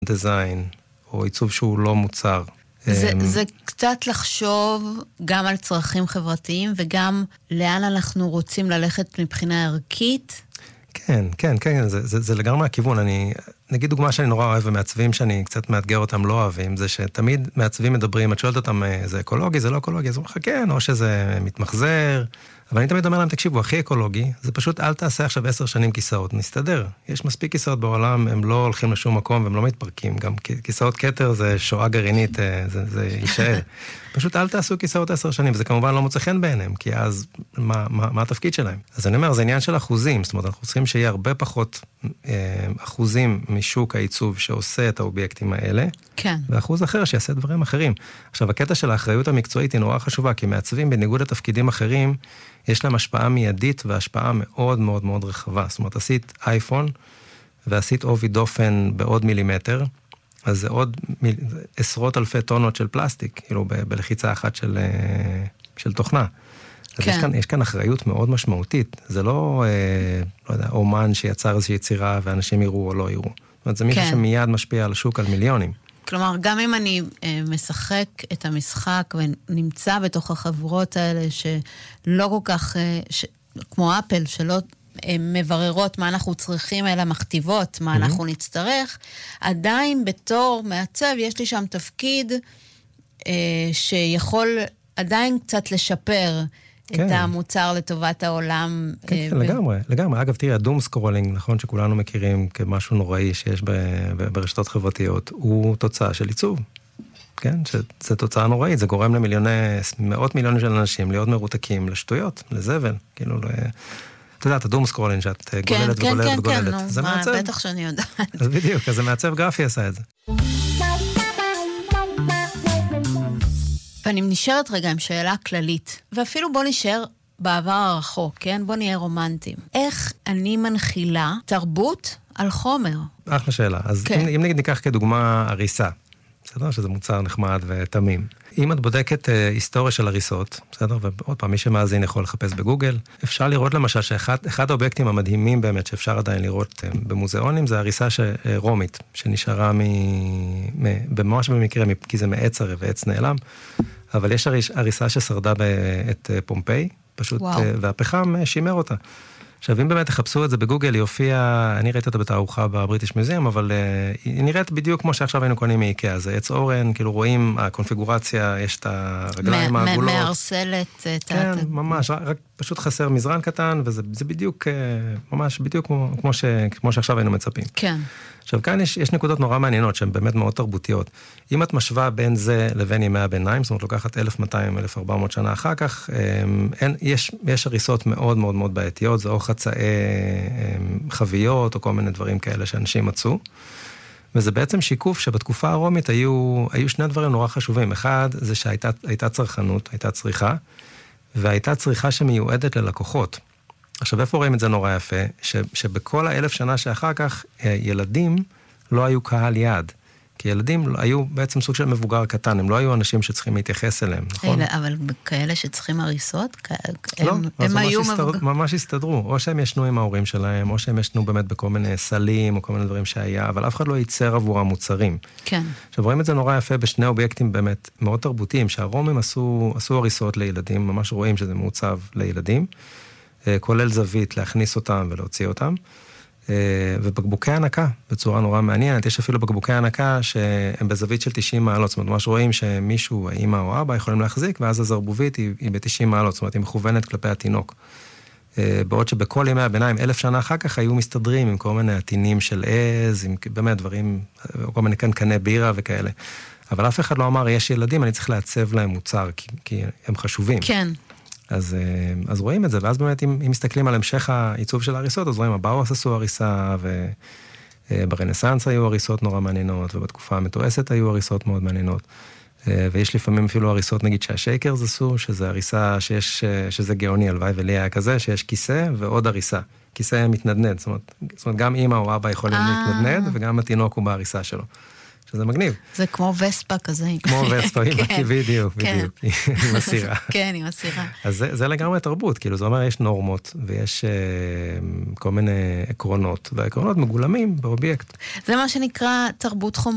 design, או עיצוב שהוא לא מוצר. זה קצת לחשוב גם על צרכים חברתיים, וגם לאן אנחנו רוצים ללכת מבחינה ערכית. כן, כן, כן, זה לגמרי הכיוון. נגיד דוגמה שאני נורא אוהב, ומעצבים שאני קצת מאתגר אותם לא אוהבים, זה שתמיד מעצבים מדברים, את שואלת אותם, זה אקולוגי, זה לא אקולוגי, אז הוא אומר לך, כן, או שזה מתמחזר, אבל אני תמיד אומר להם, תקשיבו, הכי אקולוגי, זה פשוט אל תעשה עכשיו 10 שנים כיסאות, נסתדר. יש מספיק כיסאות בעולם, הם לא הולכים לשום מקום, והם לא מתפרקים. גם כיסאות כתר זה שואה גרעינית, זה יישאר. פשוט אל תעשו כיסאות 10 שנים, וזה כמובן לא מוצא חן בעיניהם, כי אז מה התפקיד שלהם? אז אני אומר, זה עניין של אחוזים, זאת אומרת, אנחנו צריכים שיהיה הרבה פחות אחוזים משוק העיצוב שעושה את האובייקטים האלה, כן. ואחוז אחר שיעשה דברים אחרים. עכשיו, הקטע של האחריות המקצועית היא נורא חשובה, כי מעצבים בניגוד לתפקידים אחרים, יש להם השפעה מיידית והשפעה מאוד מאוד מאוד רחבה. זאת אומרת, עשית אייפון, ועשית עובי דופן בעוד מילימטר, אז זה עוד עשרות אלפי טונות של פלסטיק, כאילו בלחיצה אחת של תוכנה. אז כן. יש כאן אחריות מאוד משמעותית. זה לא יודע, אומן שיצר איזושהי יצירה, ואנשים יראו או לא יראו. זאת אומרת, זה מישהו שמיד משפיע על השוק, על מיליונים. כלומר, גם אם אני משחק את המשחק ונמצא בתוך החברות האלה שלא כל כך, כמו אפל, שלא מבררות מה אנחנו צריכים, אלא מכתיבות מה אנחנו נצטרך, עדיין בתור מעצב יש לי שם תפקיד שיכול עדיין קצת לשפר את המוצר לטובת העולם. כן, לגמרי. אגב, תראי, הדום סקרולינג, נכון, שכולנו מכירים כמשהו נוראי שיש ברשתות חברתיות, הוא תוצאה של עיצוב. כן, שזה תוצאה נוראית, זה גורם מאות מיליונים של אנשים להיות מרותקים לשטויות, לזבל, כאילו, אתה יודעת, הדום סקרולינג שאת גוללת וגוללת וגוללת. כן, זה מעצב. בטח שאני יודעת. אז בדיוק, אז המעצב גרפי עשה את זה. ואני נשארת רגע עם שאלה כללית, ואפילו בוא נשאר בעבר הרחוק, כן? בוא נהיה רומנטיים. איך אני מנחילה תרבות על חומר? אחלה שאלה. אז אם נגיד ניקח כדוגמה הריסה, בסדר? שזה מוצר נחמד ותמים. אם את בודקת היסטוריה של הריסות, בסדר? ועוד פעם, מי שמאזין יכול לחפש בגוגל, אפשר לראות למשל שאחד האובייקטים המדהימים באמת שאפשר עדיין לראות במוזיאונים, זה הריסה רומית, שנשארה ממש במקרה, כי זה מעץ הרי ועץ נעלם, אבל יש הריסה ששרדה את פומפיי, פשוט, והפחם שימר אותה. עכשיו, אם באמת תחפשו את זה בגוגל, היא הופיעה, אני ראיתי אותה בתערוכה בבריטיש מוזיאום, אבל היא נראית בדיוק כמו שעכשיו היינו קונים מאיקאה, זה עץ אורן, כאילו רואים, הקונפיגורציה, יש את הרגליים העגולות. מארסלת. כן, ממש, רק פשוט חסר מזרן קטן, וזה בדיוק, ממש בדיוק כמו שעכשיו היינו מצפים. כן. עכשיו, כאן יש נקודות נורא מעניינות, שהן באמת מאוד תרבותיות. אם את משווה בין זה לבין ימי הביניים, זאת אומרת, לוקחת 1200-1400 שנה אחר כך, יש הריסות מאוד מאוד מאוד בעייתיות, זה או חצאי חביות, או כל מיני דברים כאלה שאנשים מצאו. וזה בעצם שיקוף שבתקופה הרומית היו שני דברים נורא חשובים. אחד, זה שהייתה צרכנות, הייתה צריכה, והייתה צריכה שמיועדת ללקוחות. עכשיו, איפה רואים את זה נורא יפה? שבכל 1000 שנה שאחר כך, ילדים לא היו קהל יעד. כי ילדים היו בעצם סוג של מבוגר קטן, הם לא היו אנשים שצריכים להתייחס אליהם, נכון? אבל כאלה שצריכים הריסות? לא, הם היו ממש הסתדרו. או שהם ישנו עם ההורים שלהם, או שהם ישנו באמת בכל מיני סלים, או כל מיני דברים שהיה, אבל אף אחד לא ייצר עבור המוצרים. כן. עכשיו, רואים את זה נורא יפה בשני אובייקטים באמת מאוד תרבותיים, שהרומים עשו הריסות לילדים, ממש רואים שזה מעוצב לילדים, כולל זווית להכניס אותם ולהוציא אותם, ובקבוקי הנקה, בצורה נורא מעניינת, יש אפילו בקבוקי הנקה שהם בזווית של 90 מעלות, זאת אומרת, ממש רואים שמישהו, האמא או אבא, יכולים להחזיק, ואז הזרבובית היא ב-90 מעלות, זאת אומרת, היא מכוונת כלפי התינוק. בעוד שבכל ימי הביניים, 1000 שנה אחר כך, היו מסתדרים עם כל מיני עטינים של עז, עם באמת דברים, כל מיני קנקני בירה וכאלה. אבל אף אחד לא אמר, יש ילדים, אני צריך לעצב להם מוצר, כי הם חשובים. כן. אז רואים את זה, ואז באמת אם מסתכלים על המשך העיצוב של ההריסות, אז רואים, הבאוס עשו הריסה, וברנסנס היו הריסות נורא מעניינות, ובתקופה המתועסת היו הריסות מאוד מעניינות, ויש לפעמים אפילו הריסות, נגיד שהשייקרס עשו, שזה הריסה שזה גאוני, הלוואי ולי היה כזה, שיש כיסא ועוד הריסה. כיסא מתנדנד, זאת אומרת, גם אמא או אבא יכולים להתנדנד, וגם התינוק הוא בהריסה שלו. שזה מגניב. זה כמו וספה כזה. כמו וספה, בדיוק, עם הסירה. כן, עם הסירה. אז זה לגמרי תרבות, כאילו זה אומר, יש נורמות, ויש כל מיני עקרונות, והעקרונות מגולמים באובייקט. זה מה שנקרא תרבות חומרית.